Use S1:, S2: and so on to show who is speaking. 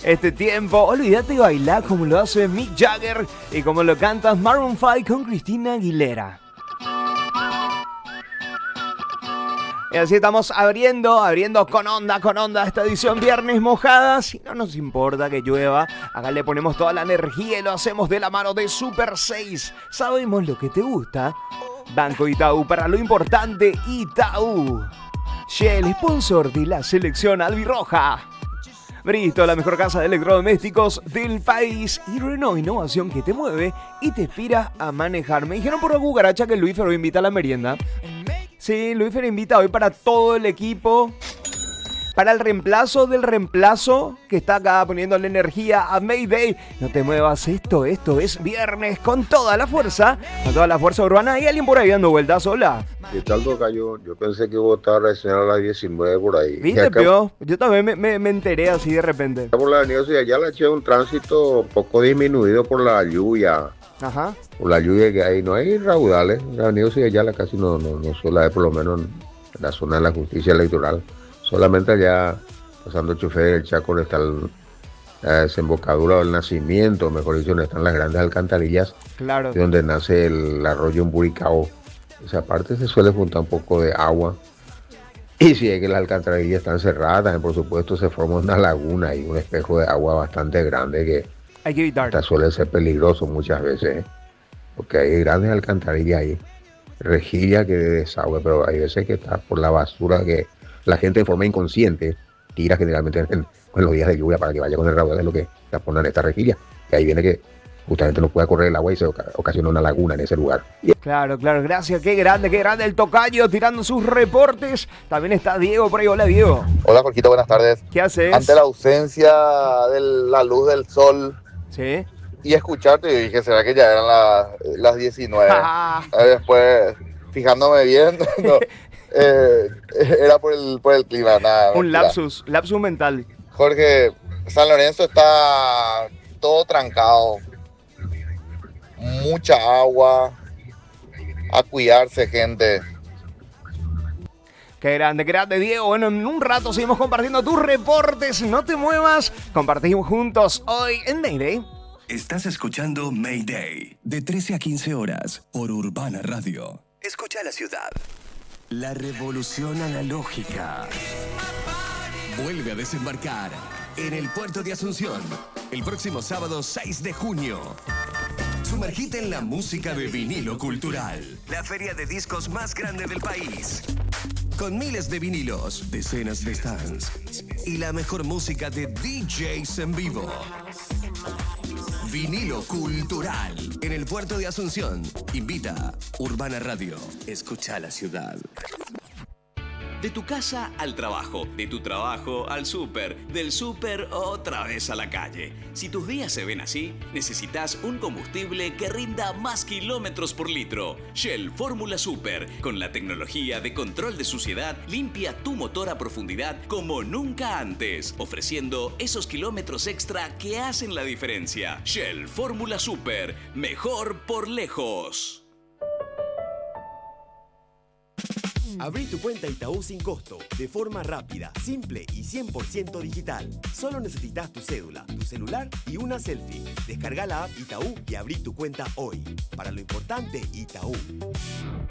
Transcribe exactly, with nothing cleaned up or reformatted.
S1: este tiempo. Olvídate de bailar como lo hace Mick Jagger y como lo cantas Maroon cinco con Cristina Aguilera. Y así estamos abriendo, abriendo con onda, con onda esta edición Viernes Mojadas. Si no nos importa que llueva, acá le ponemos toda la energía y lo hacemos de la mano de Super seis. Sabemos lo que te gusta. Banco Itaú, para lo importante, Itaú. Shell, sponsor de la selección albirroja. Bristol, la mejor casa de electrodomésticos del país. Y Renault, innovación que te mueve y te inspira a manejar. Me dijeron por la cucaracha que Luis lo invita a la merienda. Sí, Luis Fer invita hoy para todo el equipo, para el reemplazo del reemplazo que está acá poniéndole energía a Mayday. No te muevas, esto, esto es viernes con toda la fuerza, con toda la fuerza urbana. ¿Hay alguien por ahí dando vueltas? Hola.
S2: ¿Qué tal, tocayo? Yo pensé que vos estabas recién a las diecinueve por ahí.
S1: ¿Viste, acá, Pio? Yo también me, me, me enteré así de repente.
S2: Por la avenida Ciudad la eché un tránsito poco disminuido por la lluvia.
S1: Ajá.
S2: Por la lluvia que hay, no hay raudales. La avenida Ciudad Yala casi no, no, no suele haber, por lo menos en la zona de la justicia electoral. Solamente allá, pasando el chofer del Chaco, donde está el, la desembocadura del Nacimiento, mejor dicho, donde están las grandes alcantarillas.
S1: Claro.
S2: De donde nace el arroyo Umburicao. Esa parte se suele juntar un poco de agua. Y si es que las alcantarillas están cerradas, por supuesto se forma una laguna y un espejo de agua bastante grande que
S1: hay que evitar.
S2: Suele ser peligroso muchas veces, ¿eh? Porque hay grandes alcantarillas ahí, rejilla que de desagüe, pero hay veces que está por la basura que la gente de forma inconsciente tira generalmente en, en los días de lluvia para que vaya con el raudal, es lo que la ponen en esta rejilla. Y ahí viene que justamente no pueda correr el agua y se ocasiona una laguna en ese lugar.
S1: Claro, claro, gracias, qué grande, qué grande el tocayo tirando sus reportes. También está Diego por ahí. Hola, Diego.
S3: Hola, Jorgito, buenas tardes.
S1: ¿Qué haces?
S3: Ante la ausencia de la luz del sol,
S1: sí,
S3: y escucharte, y dije, ¿será que ya eran las, las diecinueve? Después, fijándome bien, no, eh, era por el, por el clima, nada.
S1: Un mentira. lapsus, lapsus mental.
S3: Jorge, San Lorenzo está todo trancado, mucha agua, a cuidarse, gente.
S1: Qué grande, qué grande, Diego. Bueno, en un rato seguimos compartiendo tus reportes. No te muevas. Compartimos juntos hoy en Mayday.
S4: Estás escuchando Mayday, de trece a quince horas, por Urbana Radio. Escucha la ciudad. La revolución analógica vuelve a desembarcar en el puerto de Asunción el próximo sábado seis de junio. Sumergite en la música de Vinilo Cultural, la feria de discos más grande del país. Con miles de vinilos, decenas de stands y la mejor música de D Js en vivo. Vinilo Cultural en el puerto de Asunción. Invita Urbana Radio. Escucha la ciudad. De tu casa al trabajo, de tu trabajo al súper, del súper otra vez a la calle. Si tus días se ven así, necesitas un combustible que rinda más kilómetros por litro. Shell Fórmula Super, con la tecnología de control de suciedad, limpia tu motor a profundidad como nunca antes, ofreciendo esos kilómetros extra que hacen la diferencia. Shell Fórmula Super, mejor por lejos.
S5: Abrí tu cuenta Itaú sin costo, de forma rápida, simple y cien por ciento digital. Solo necesitas tu cédula, tu celular y una selfie. Descarga la app Itaú y abrí tu cuenta hoy. Para lo importante, Itaú.